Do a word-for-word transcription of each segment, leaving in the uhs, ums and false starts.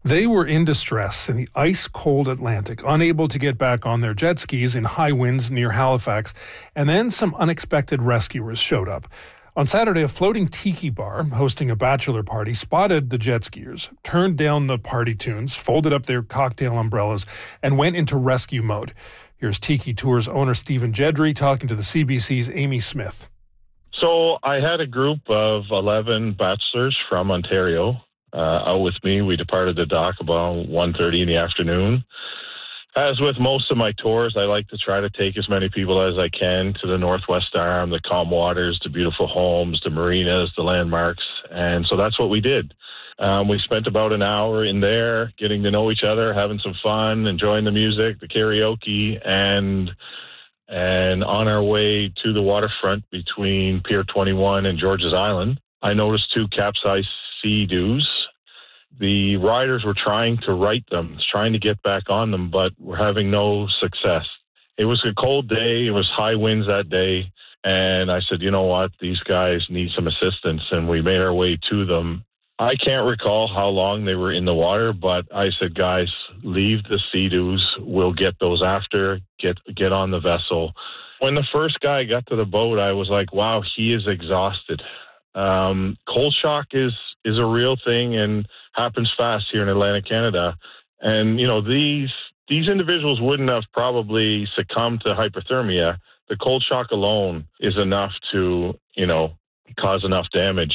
They were in distress in the ice-cold Atlantic, unable to get back on their jet skis in high winds near Halifax, and then some unexpected rescuers showed up. On Saturday, a floating tiki bar hosting a bachelor party spotted the jet skiers, turned down the party tunes, folded up their cocktail umbrellas, and went into rescue mode. Here's Tiki Tours owner Stephen Jedry talking to the C B C's Amy Smith. So I had a group of eleven bachelors from Ontario uh, out with me. We departed the dock about one thirty in the afternoon. As with most of my tours, I like to try to take as many people as I can to the Northwest Arm, the calm waters, the beautiful homes, the marinas, the landmarks. And so that's what we did. Um, we spent about an hour in there getting to know each other, having some fun, enjoying the music, the karaoke, and and on our way to the waterfront between Pier twenty-one and George's Island, I noticed two capsized Sea-Doos. The riders were trying to right them, trying to get back on them, but were having no success. It was a cold day. It was high winds that day. And I said, you know what? These guys need some assistance. And we made our way to them. I can't recall how long they were in the water, but I said, guys, leave the Sea-Doos. We'll get those after. Get, get on the vessel. When the first guy got to the boat, I was like, wow, he is exhausted. Um, cold shock is, is a real thing and happens fast here in Atlantic Canada. And, you know, these these individuals wouldn't have probably succumbed to hypothermia. The cold shock alone is enough to, you know, cause enough damage.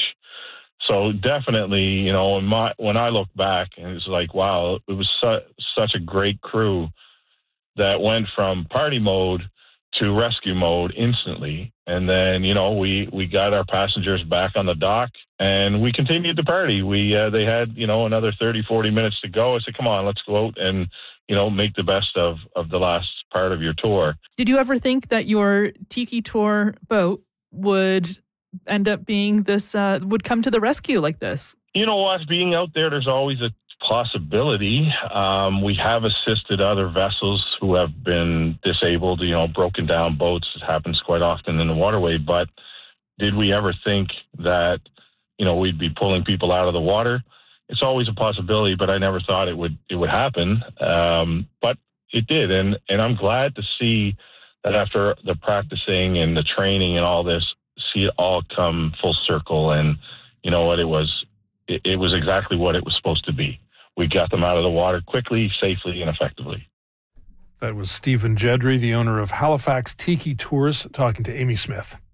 So definitely, you know, when, my, when I look back, and it's like, wow, it was su- such a great crew that went from party mode to rescue mode instantly. And then, you know, we, we got our passengers back on the dock and we continued the party. We, uh, they had, you know, another thirty, forty minutes to go. I said, come on, let's go out and, you know, make the best of, of the last part of your tour. Did you ever think that your Tiki Tour boat would end up being this, uh, would come to the rescue like this? You know what, being out there, there's always a possibility. Um, we have assisted other vessels who have been disabled, you know, broken down boats. It happens quite often in the waterway. But did we ever think that, you know, we'd be pulling people out of the water? It's always a possibility, but I never thought it would it would happen. Um, but it did, and and I'm glad to see that after the practicing and the training and all this, see it all come full circle. And you know what, it was it, it was exactly what it was supposed to be. We got them out of the water quickly, safely, and effectively. That was Stephen Jedry, the owner of Halifax Tiki Tours, talking to Amy Smith.